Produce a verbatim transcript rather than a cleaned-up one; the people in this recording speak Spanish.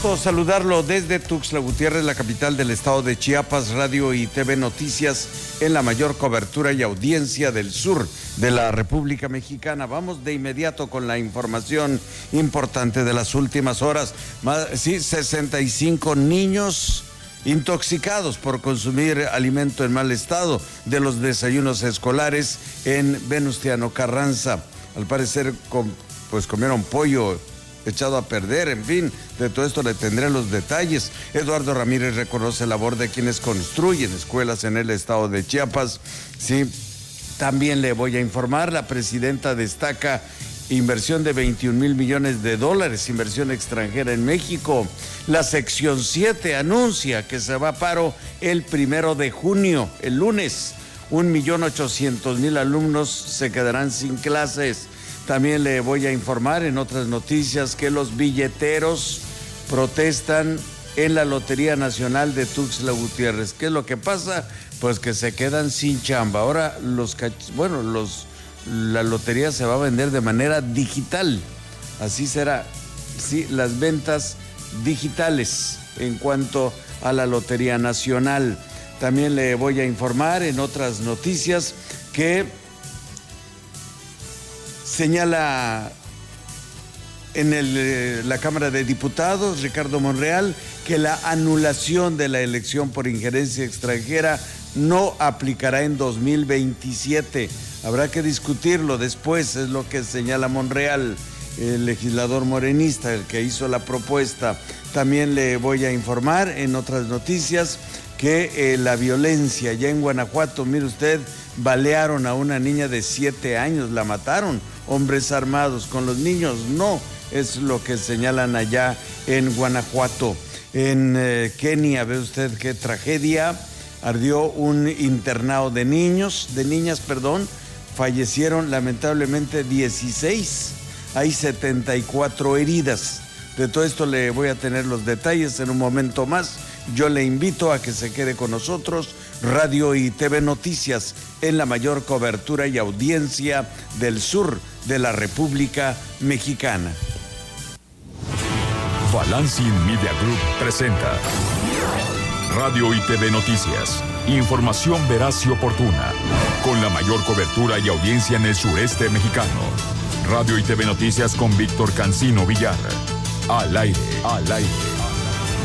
gusto saludarlo desde Tuxtla Gutiérrez, la capital del estado de Chiapas. Radio y T V Noticias en la mayor cobertura y audiencia del sur de la República Mexicana. Vamos de inmediato con la información importante de las últimas horas. Sí, sesenta y cinco niños intoxicados por consumir alimento en mal estado de los desayunos escolares en Venustiano Carranza. Al parecer, pues comieron pollo echado a perder, en fin, de todo esto le tendré los detalles. Eduardo Ramírez reconoce la labor de quienes construyen escuelas en el estado de Chiapas. Sí, también le voy a informar, la presidenta destaca inversión de veintiún mil millones de dólares, inversión extranjera en México. La sección siete anuncia que se va a paro el primero de junio, el lunes. Un millón ochocientos mil alumnos se quedarán sin clases. También le voy a informar en otras noticias que los billeteros protestan en la Lotería Nacional de Tuxtla Gutiérrez. ¿Qué es lo que pasa? Pues que se quedan sin chamba. Ahora los bueno, los la lotería se va a vender de manera digital. Así será. Sí, las ventas digitales en cuanto a la Lotería Nacional. También le voy a informar en otras noticias que señala en el, la Cámara de Diputados, Ricardo Monreal, que la anulación de la elección por injerencia extranjera no aplicará en dos mil veintisiete. Habrá que discutirlo después, es lo que señala Monreal, el legislador morenista, el que hizo la propuesta. También le voy a informar en otras noticias que eh, la violencia ya en Guanajuato, mire usted, balearon a una niña de siete años, la mataron. Hombres armados con los niños, no, es lo que señalan allá en Guanajuato. En eh, Kenia, ve usted qué tragedia, ardió un internado de niños, de niñas, perdón, fallecieron lamentablemente dieciséis, hay setenta y cuatro heridas. De todo esto le voy a tener los detalles en un momento más. Yo le invito a que se quede con nosotros, Radio y T V Noticias, en la mayor cobertura y audiencia del sur de la República Mexicana. Balancing Media Group presenta Radio y T V Noticias, información veraz y oportuna, con la mayor cobertura y audiencia en el sureste mexicano. Radio y T V Noticias con Víctor Cancino Villar. Al aire, al aire.